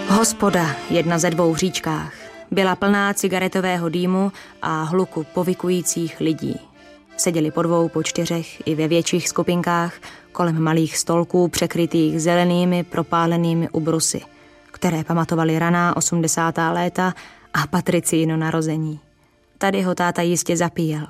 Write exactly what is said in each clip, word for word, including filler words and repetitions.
Hospoda, jedna ze dvou v Říčkách, byla plná cigaretového dýmu a hluku povykujících lidí. Seděli po dvou, po čtyřech i ve větších skupinkách kolem malých stolků překrytých zelenými propálenými ubrusy, které pamatovaly raná osmdesátá léta a Patriciino narození. Tady ho táta jistě zapíjel.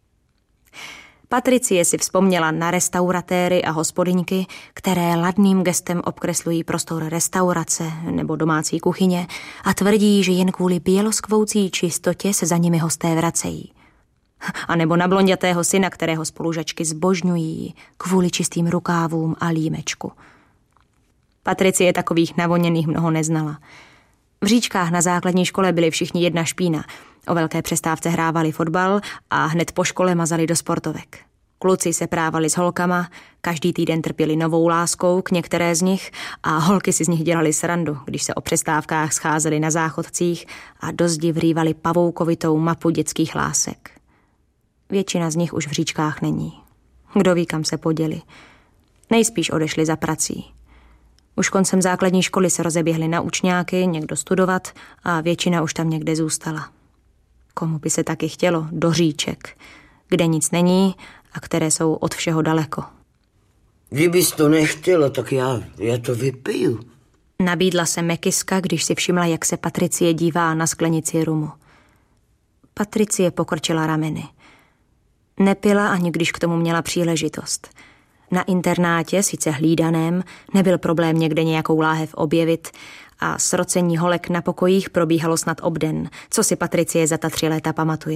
Patricie si vzpomněla na restauratéry a hospodyňky, které ladným gestem obkreslují prostor restaurace nebo domácí kuchyně a tvrdí, že jen kvůli běloskvoucí čistotě se za nimi hosté vracejí. A nebo na blondětého syna, kterého spolužačky zbožňují kvůli čistým rukávům a límečku. Patricie takových navoněných mnoho neznala. V Říčkách na základní škole byli všichni jedna špína. O velké přestávce hrávali fotbal a hned po škole mazali do sportovek. Kluci se právali s holkama, každý týden trpěli novou láskou k některé z nich a holky si z nich dělali srandu, když se o přestávkách scházeli na záchodcích a do zdi vrývali pavoukovitou mapu dětských lásek. Většina z nich už v Říčkách není. Kdo ví, kam se poděli. Nejspíš odešli za prací. Už koncem základní školy se rozeběhli na učňáky, někdo studovat a většina už tam někde zůstala. Komu by se taky chtělo do Říček, kde nic není a které jsou od všeho daleko. Kdybys to nechtěla, tak já, já to vypiju. Nabídla se Mekiska, když si všimla, jak se Patricie dívá na sklenici rumu. Patricie pokrčila rameny. Nepila, ani když k tomu měla příležitost. Na internátě, sice hlídaném, nebyl problém někde nějakou láhev objevit a srocení holek na pokojích probíhalo snad obden, co si Patricie za ta tři léta pamatuje.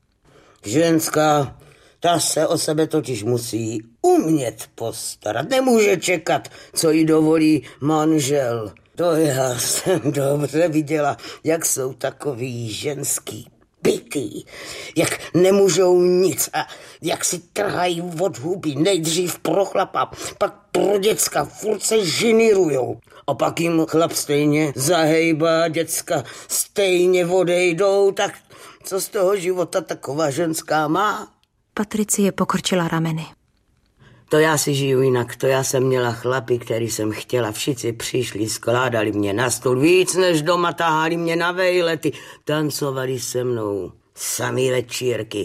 Ženská, ta se o sebe totiž musí umět postarat. Nemůže čekat, co jí dovolí manžel. To já jsem dobře viděla, jak jsou takový ženský bytý, jak nemůžou nic a jak si trhají od huby, nejdřív pro chlapa, pak pro děcka, furt se ženirujou. A pak jim chlap stejně zahejbá, děcka stejně odejdou, tak co z toho života taková ženská má? Patricie pokrčila rameny. To já si žiju jinak, to já jsem měla chlapy, který jsem chtěla, všichni přišli, skládali mě na stůl, víc než doma, tahali mě na vejlety, tancovali se mnou, samý večírky.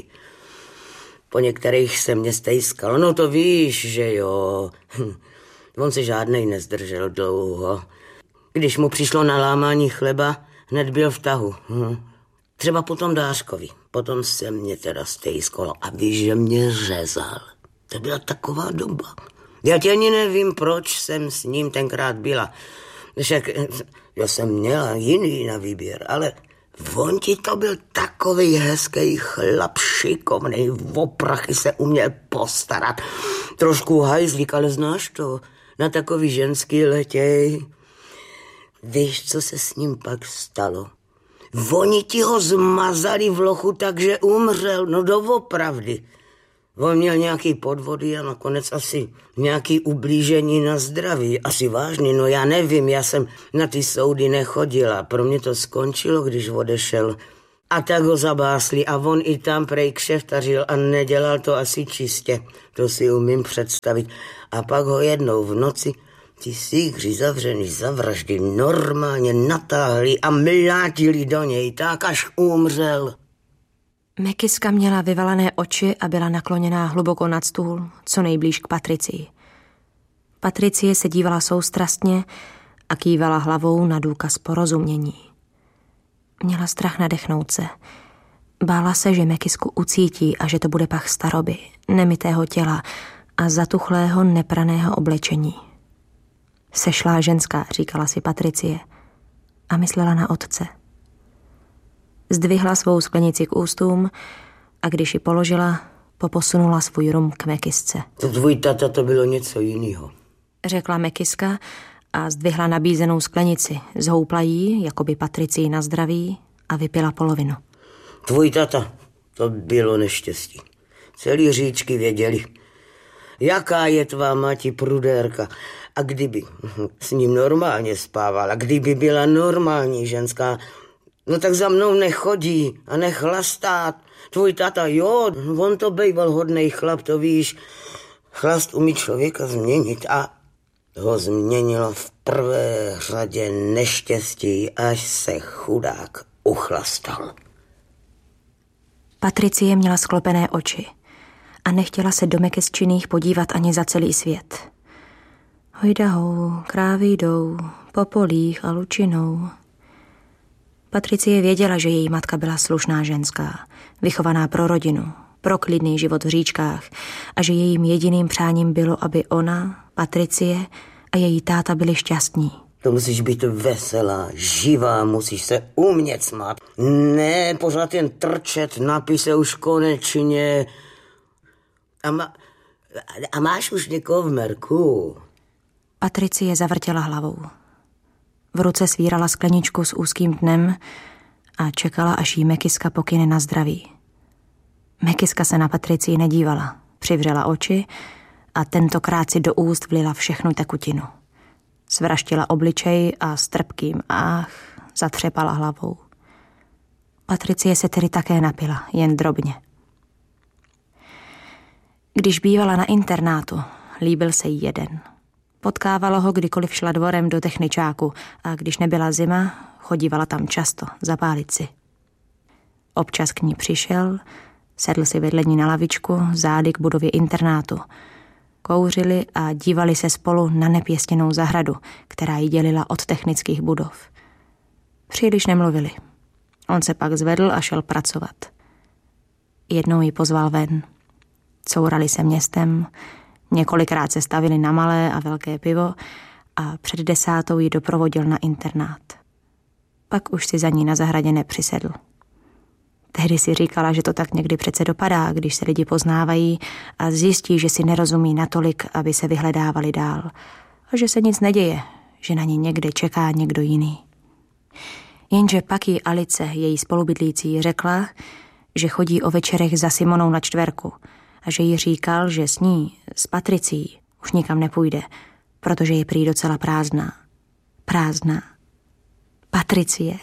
Po některých se mě stejskalo, no to víš, že jo. On se žádnej nezdržel dlouho. Když mu přišlo na lámání chleba, hned byl v tahu. Třeba potom Dáškovi, potom se mě teda stejskalo a víš, že mě řezal. To byla taková doba. Já tě ani nevím, proč jsem s ním tenkrát byla. Však já jsem měla jiný na výběr, ale on ti to byl takový hezký chlap, šikovnej, o prachy se uměl postarat. Trošku hajzlík, ale znáš to, na takový ženský letěj. Víš, co se s ním pak stalo? Oni ti ho zmazali v lochu, takže umřel, no doopravdy. On měl nějaký podvody a nakonec asi nějaký ublížení na zdraví. Asi vážný, no já nevím, já jsem na ty soudy nechodila. Pro mě to skončilo, když odešel. A tak ho zabásli a on i tam prej kšeftařil a nedělal to asi čistě. To si umím představit. A pak ho jednou v noci ti síkři zavřený za vraždy normálně natáhli a mlátili do něj tak, až umřel. Mekiska měla vyvalené oči a byla nakloněná hluboko nad stůl, co nejblíž k Patricii. Patricie se dívala soustrastně a kývala hlavou na důkaz porozumění. Měla strach nadechnout se. Bála se, že Mekisku ucítí a že to bude pach staroby, nemitého těla a zatuchlého nepraného oblečení. Sešlá ženská, říkala si Patricie a myslela na otce. Zdvihla svou sklenici k ústům a když ji položila, poposunula svůj rum k Mekisce. To tvůj tata, to bylo něco jiného, řekla Mekiska a zdvihla nabízenou sklenici. Zhoupla jí, jako by Patricii na zdraví, a vypila polovinu. Tvůj tata, to bylo neštěstí. Celý Říčky věděli, jaká je tvá mati prudérka. A kdyby s ním normálně spávala, kdyby byla normální ženská, no tak za mnou nechodí a nechlastá. Tvůj tata, jo, on to bejval hodnej chlap, to víš. Chlast umí člověka změnit a ho změnilo v prvé řadě neštěstí, až se chudák uchlastal. Patricie měla sklopené oči a nechtěla se do Mekesčiných podívat ani za celý svět. Hojdahou, krávy jdou, po polích a lučinou. Patricie věděla, že její matka byla slušná ženská, vychovaná pro rodinu, pro klidný život v říčkách a že jejím jediným přáním bylo, aby ona, Patricie a její táta byli šťastní. To musíš být veselá, živá, musíš se umět smát. Ne, pořád jen trčet, napij se už konečně. A, ma, a máš už někoho v merku? Patricie zavrtěla hlavou. V ruce svírala skleničku s úzkým dnem a čekala, až jí Mekiska pokyne na zdraví. Mekiska se na Patricii nedívala, přivřela oči a tentokrát si do úst vlila všechnu tekutinu. Svraštila obličej a s trpkým ách zatřepala hlavou. Patricie se tedy také napila, jen drobně. Když bývala na internátu, líbil se jí jeden. Potkávalo ho, kdykoliv šla dvorem do techničáku a když nebyla zima, chodívala tam často, zapálit si. Občas k ní přišel, sedl si vedle ní na lavičku, zády k budově internátu. Kouřili a dívali se spolu na nepěstěnou zahradu, která ji dělila od technických budov. Příliš nemluvili. On se pak zvedl a šel pracovat. Jednou ji pozval ven. Courali se městem, několikrát se stavili na malé a velké pivo a před desátou ji doprovodil na internát. Pak už si za ní na zahradě nepřisedl. Tehdy si říkala, že to tak někdy přece dopadá, když se lidi poznávají a zjistí, že si nerozumí natolik, aby se vyhledávali dál. A že se nic neděje, že na ní někde čeká někdo jiný. Jenže pak jí Alice, její spolubydlící, řekla, že chodí o večerech za Simonou na čtverku a že jí říkal, že s ní, s Patricií, už nikam nepůjde, protože je prý docela prázdná. Prázdná. Patricie.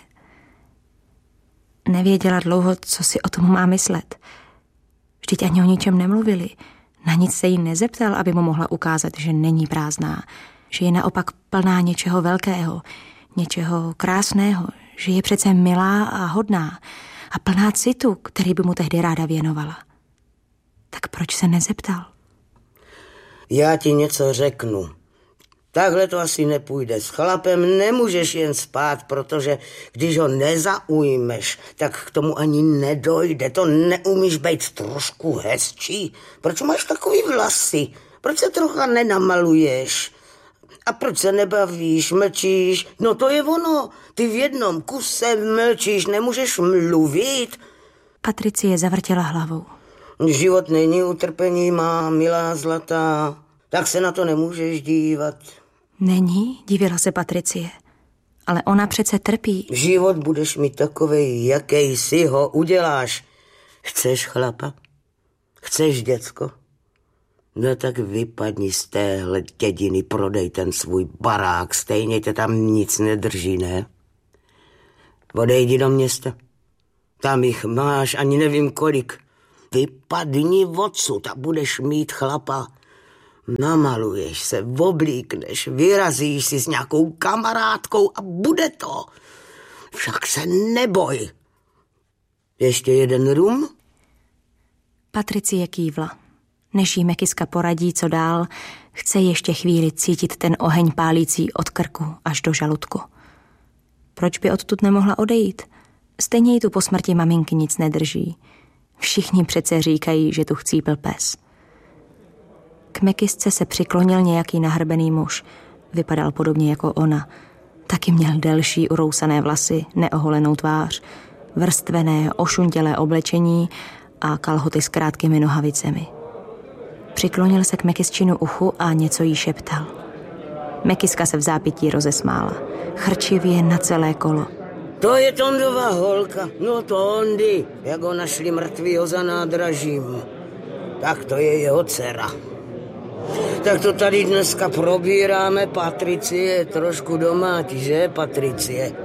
Nevěděla dlouho, co si o tom má myslet. Vždyť ani o ničem nemluvili. Na nic se jí nezeptal, aby mu mohla ukázat, že není prázdná, že je naopak plná něčeho velkého, něčeho krásného, že je přece milá a hodná a plná citu, který by mu tehdy ráda věnovala. Tak proč se nezeptal? Já ti něco řeknu. Takhle to asi nepůjde. S chlapem nemůžeš jen spát, protože když ho nezaujmeš, tak k tomu ani nedojde. To neumíš být trošku hezčí. Proč máš takový vlasy? Proč se trocha nenamaluješ? A proč se nebavíš, mlčíš? No to je ono. Ty v jednom kuse mlčíš, nemůžeš mluvit. Patricie zavrtěla hlavou. Život není utrpení, má milá zlatá. Tak se na to nemůžeš dívat. Není, divila se Patricie. Ale ona přece trpí. Život budeš mít takovej, jaký si ho uděláš. Chceš chlapa? Chceš děcko? No tak vypadni z téhle dědiny, prodej ten svůj barák, stejně tě tam nic nedrží, ne? Odejdi do města. Tam jich máš, ani nevím kolik. Vypadni odsud a budeš mít chlapa. Namaluješ se, oblíkneš, vyrazíš si s nějakou kamarádkou a bude to. Však se neboj. Ještě jeden rum? Patricie kývla. Než jí Mekiska poradí, co dál, chce ještě chvíli cítit ten oheň pálící od krku až do žaludku. Proč by odtud nemohla odejít? Stejně jí tu po smrti maminky nic nedrží. Všichni přece říkají, že tu chcípl pes. K Mekisce se přiklonil nějaký nahrbený muž. Vypadal podobně jako ona. Taky měl delší urousané vlasy, neoholenou tvář, vrstvené, ošuntělé oblečení a kalhoty s krátkými nohavicemi. Přiklonil se k Mekisčinu uchu a něco jí šeptal. Mekiska se v zápětí rozesmála. Chrčivě na celé kolo. To je Tondova holka. No Tondy, jak ho našli mrtvýho za nádražím. Tak to je jeho dcera. Tak to tady dneska probíráme, Patricie, trošku domáti, že, Patricie?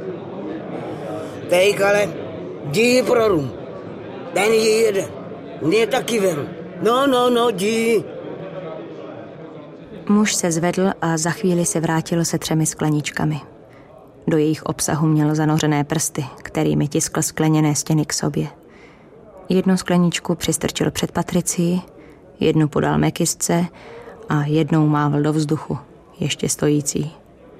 Tejkale, jdi pro rum. Ten je jeden. Mě taky veru. No, no, no, jdi. Muž se zvedl a za chvíli se vrátil se třemi skleničkami. Do jejich obsahu měl zanořené prsty, kterými tiskl skleněné stěny k sobě. Jednu skleničku přistrčil před Patricii, jednu podal Mekisce a jednou mávl do vzduchu, ještě stojící.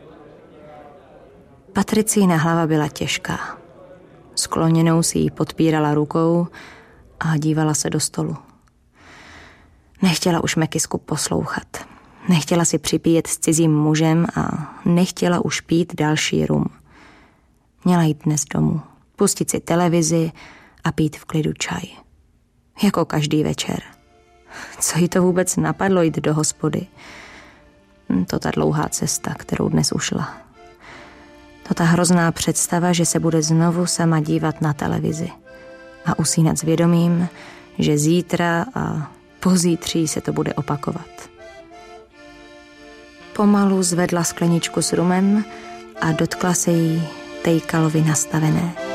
Patricína hlava byla těžká. Skloněnou si ji podpírala rukou a dívala se do stolu. Nechtěla už Mekisku poslouchat. Nechtěla si připíjet s cizím mužem a nechtěla už pít další rum. Měla jít dnes domů, pustit si televizi a pít v klidu čaj. Jako každý večer. Co jí to vůbec napadlo jít do hospody? To ta dlouhá cesta, kterou dnes ušla. To ta hrozná představa, že se bude znovu sama dívat na televizi a usínat s vědomím, že zítra a pozítří se to bude opakovat. Pomalu zvedla skleničku s rumem a dotkla se jí Tejkalovi nastavené.